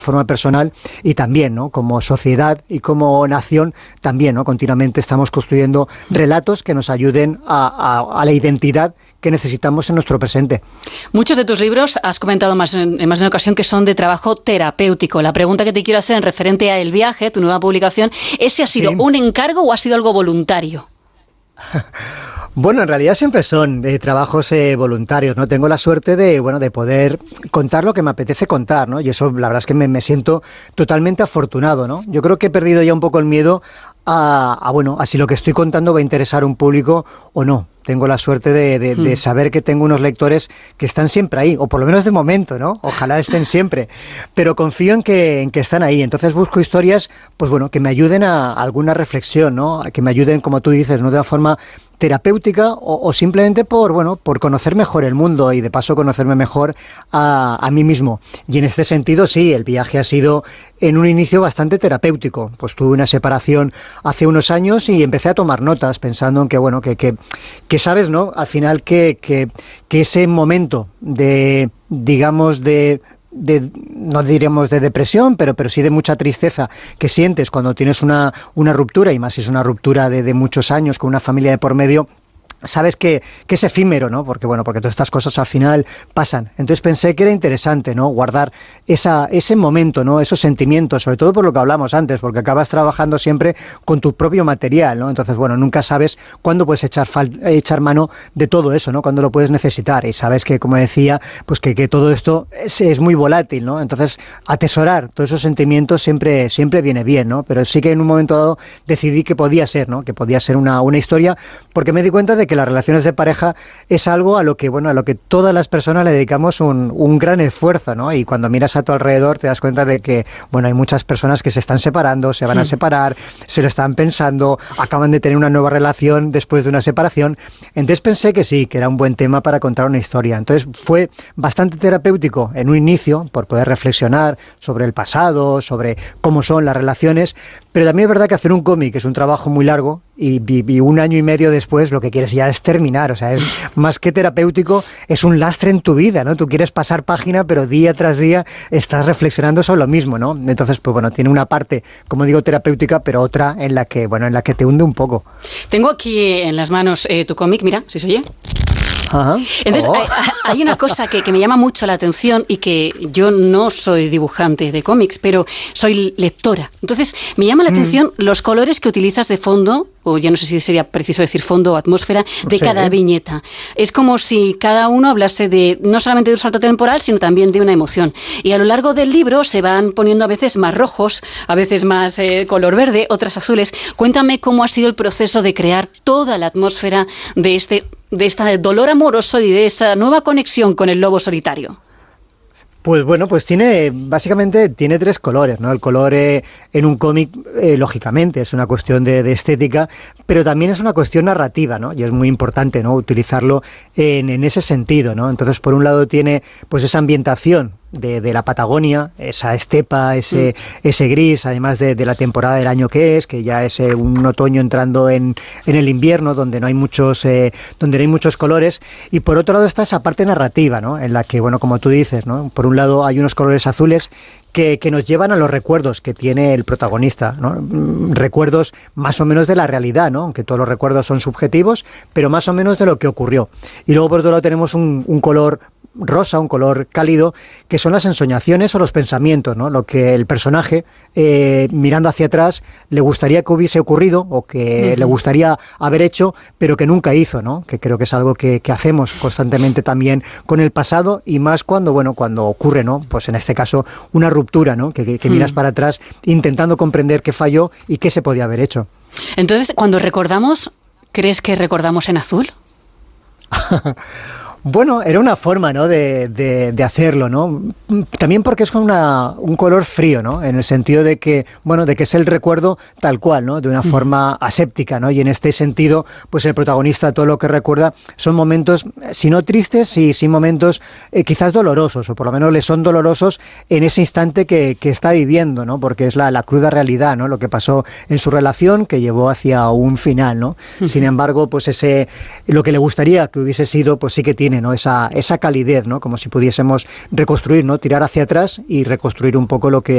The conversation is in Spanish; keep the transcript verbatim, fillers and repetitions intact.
forma personal y también, ¿no?, como sociedad y como nación, también, ¿no?, continuamente estamos construyendo relatos que nos ayuden a, a, a la identidad que necesitamos en nuestro presente. Muchos de tus libros, has comentado más en, en más de una ocasión, que son de trabajo terapéutico. La pregunta que te quiero hacer en referente a El viaje, tu nueva publicación, ¿ese ha sido sí. un encargo o ha sido algo voluntario? Bueno, en realidad siempre son eh, trabajos eh, voluntarios, ¿no? Tengo la suerte de, bueno, de poder contar lo que me apetece contar, ¿no? Y eso, la verdad es que me, me siento totalmente afortunado, ¿no? Yo creo que he perdido ya un poco el miedo a, a, bueno, a si lo que estoy contando va a interesar a un público o no. Tengo la suerte de, de, de saber que tengo unos lectores que están siempre ahí, o por lo menos de momento, ¿no? Ojalá estén siempre, pero confío en que, en que están ahí. Entonces busco historias, pues bueno, que me ayuden a, a alguna reflexión, ¿no? Que me ayuden, como tú dices, ¿no?, de una forma terapéutica o, o simplemente por, bueno, por conocer mejor el mundo y de paso conocerme mejor a, a mí mismo. Y en este sentido, sí, el viaje ha sido en un inicio bastante terapéutico. Pues tuve una separación hace unos años y empecé a tomar notas pensando en que, bueno, que, que, que sabes, ¿no?, al final que, que, que ese momento de, digamos, de... de, no diremos de depresión, pero, pero sí de mucha tristeza que sientes cuando tienes una, una ruptura, y más si es una ruptura de, de muchos años con una familia de por medio, sabes que, que es efímero, ¿no? Porque, bueno, porque todas estas cosas al final pasan. Entonces pensé que era interesante, ¿no?, guardar esa, ese momento, ¿no?, esos sentimientos, sobre todo por lo que hablamos antes, porque acabas trabajando siempre con tu propio material, ¿no? Entonces, bueno, nunca sabes cuándo puedes echar, fal- echar mano de todo eso, ¿no?, cuándo lo puedes necesitar. Y sabes que, como decía, pues que, que todo esto es, es muy volátil, ¿no? Entonces, atesorar todos esos sentimientos siempre, siempre viene bien, ¿no? Pero sí que en un momento dado decidí que podía ser, ¿no?, que podía ser una, una historia, porque me di cuenta de que que las relaciones de pareja es algo a lo que, bueno, a lo que todas las personas le dedicamos un, un gran esfuerzo, ¿no? Y cuando miras a tu alrededor te das cuenta de que, bueno, hay muchas personas que se están separando, se van a separar, se lo están pensando, acaban de tener una nueva relación después de una separación. Entonces pensé que sí, que era un buen tema para contar una historia. Entonces fue bastante terapéutico en un inicio, por poder reflexionar sobre el pasado, sobre cómo son las relaciones, pero también es verdad que hacer un cómic es un trabajo muy largo, y, y, y un año y medio después lo que quieres ya es terminar, o sea, es más que terapéutico, es un lastre en tu vida, ¿no? Tú quieres pasar página, pero día tras día estás reflexionando sobre lo mismo, ¿no? Entonces, pues bueno, tiene una parte, como digo, terapéutica, pero otra en la que, bueno, en la que te hunde un poco. Tengo aquí en las manos eh, tu cómic, mira, si se oye. Ajá. Entonces, Oh. hay, hay una cosa que, que me llama mucho la atención, y que yo no soy dibujante de cómics, pero soy lectora. Entonces, me llama la mm. atención los colores que utilizas de fondo, o ya no sé si sería preciso decir fondo o atmósfera, de sí. cada viñeta. Es como si cada uno hablase de, no solamente de un salto temporal, sino también de una emoción. Y a lo largo del libro se van poniendo a veces más rojos, a veces más eh, color verde, otras azules. Cuéntame cómo ha sido el proceso de crear toda la atmósfera de este de este dolor amoroso y de esa nueva conexión con el lobo solitario. Pues bueno, pues tiene, básicamente tiene tres colores, ¿no? El color eh, en un cómic, eh, lógicamente, es una cuestión de, de estética, pero también es una cuestión narrativa, ¿no? Y es muy importante, ¿no?, utilizarlo en, en ese sentido, ¿no? Entonces, por un lado tiene, pues, esa ambientación de, de la Patagonia, esa estepa, ese, mm. ese gris, además de, de la temporada del año que es, que ya es eh, un otoño entrando en, en el invierno, donde no hay muchos, eh, donde no hay muchos colores. Y por otro lado está esa parte narrativa, ¿no?, en la que, bueno, como tú dices, ¿no?, por un lado hay unos colores azules que, que nos llevan a los recuerdos que tiene el protagonista, ¿no? Recuerdos más o menos de la realidad, ¿no?, aunque todos los recuerdos son subjetivos, pero más o menos de lo que ocurrió. Y luego por otro lado tenemos un, un color rosa, un color cálido, que son las ensoñaciones o los pensamientos, ¿no?, lo que el personaje, eh, mirando hacia atrás, le gustaría que hubiese ocurrido o que uh-huh. le gustaría haber hecho, pero que nunca hizo, ¿no?, que creo que es algo que, que hacemos constantemente también con el pasado, y más cuando, bueno, cuando ocurre, ¿no?, pues en este caso una ruptura, ¿no?, que, que, que miras uh-huh. para atrás intentando comprender qué falló y qué se podía haber hecho. Entonces, cuando recordamos, ¿crees que recordamos en azul? Bueno, era una forma, ¿no?, de, de, de hacerlo, ¿no? También porque es una, un color frío, ¿no?, en el sentido de que, bueno, de que es el recuerdo tal cual, ¿no?, de una forma aséptica, ¿no? Y en este sentido, pues el protagonista todo lo que recuerda son momentos, si no tristes, sí, sí momentos eh, quizás dolorosos, o por lo menos le son dolorosos en ese instante que, que está viviendo, ¿no? Porque es la, la cruda realidad, ¿no?, lo que pasó en su relación, que llevó hacia un final, ¿no? Sin embargo, pues ese, lo que le gustaría que hubiese sido, pues sí que tiene, ¿no?, esa, esa calidez, ¿no?, como si pudiésemos reconstruir, ¿no?, tirar hacia atrás y reconstruir un poco lo que